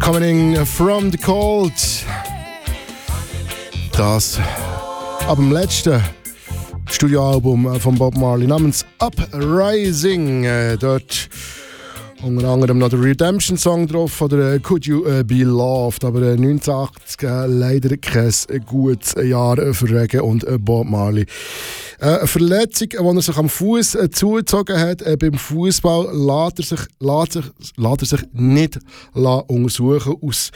Coming from the Cold. Das ab dem letzten Studioalbum von Bob Marley namens Uprising. Dort unter anderem noch der Redemption-Song drauf oder Could You Be Loved. Aber 1980 leider kein gutes Jahr für Reggae und Bob Marley. Eine Verletzung, die er sich am Fuß zugezogen hat, beim Fußball lässt er sich nicht untersuchen aus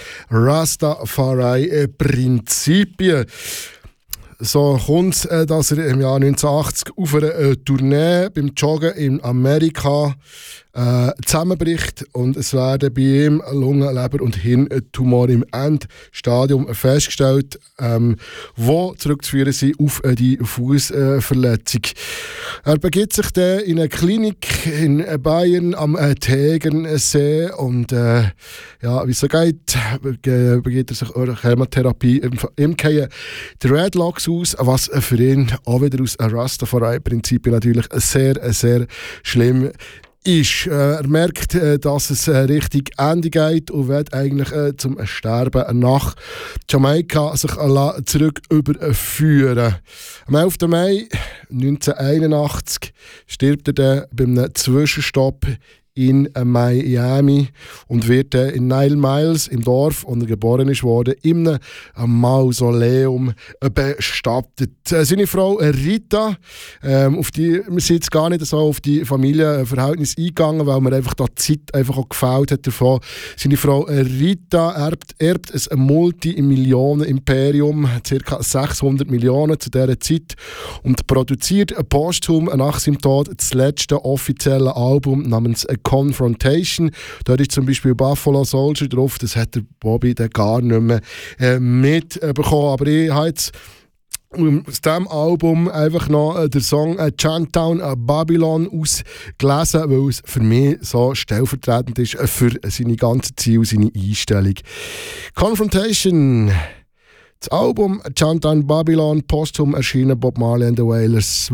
Rastafari-Prinzipien. So kommt es, dass er im Jahr 1980 auf einer Tournee beim Joggen in Amerika zusammenbricht und es werden bei ihm Lungen-, Leber- und Hirntumor im Endstadium festgestellt, wo zurückzuführen sind auf die Fußverletzung. Er begibt sich dann in eine Klinik in Bayern am Tegernsee und wie es so geht, begibt er sich einer Chemotherapie im Dreadlocks aus, was für ihn auch wieder aus Rastafari-Prinzipien natürlich sehr, sehr schlimm ist. Er merkt, dass es richtig Ende geht und wird eigentlich zum Sterben nach Jamaika sich zurück überführen. Am 11. Mai 1981 stirbt er dann bei einem Zwischenstopp in Miami und wird in Nile Miles im Dorf, wo er geboren ist worden, in einem Mausoleum bestattet. Seine Frau Rita, auf die, wir sind jetzt gar nicht so auf die Familienverhältnisse eingegangen, weil mir einfach da die Zeit einfach auch gefällt hat davon. Seine Frau Rita erbt ein Multimillionen-Imperium, ca. 600 Millionen zu dieser Zeit, und produziert posthum nach seinem Tod das letzte offizielle Album namens Confrontation. Dort ist zum Beispiel Buffalo Soldier drauf, das hat der Bobby dann gar nicht mehr mitbekommen. Aber ich habe jetzt aus diesem Album einfach noch den Song Chantown Babylon ausgelesen, weil es für mich so stellvertretend ist für seine ganze Ziele, seine Einstellung. Confrontation, das Album Chantown Babylon, posthum erschienen, Bob Marley and the Wailers.